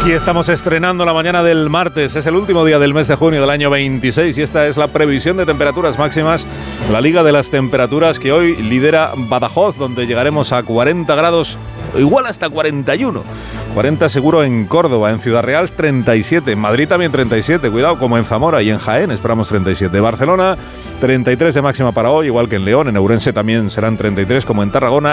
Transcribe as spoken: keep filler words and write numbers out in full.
Aquí estamos estrenando la mañana del martes, es el último día del mes de junio del año veintiséis y esta es la previsión de temperaturas máximas, la Liga de las Temperaturas que hoy lidera Badajoz, donde llegaremos a cuarenta grados, igual hasta cuarenta y uno. cuarenta seguro en Córdoba, en Ciudad Real treinta y siete, en Madrid también treinta y siete, cuidado, como en Zamora y en Jaén esperamos treinta y siete. Barcelona treinta y tres de máxima para hoy, igual que en León, en Ourense también serán treinta y tres, como en Tarragona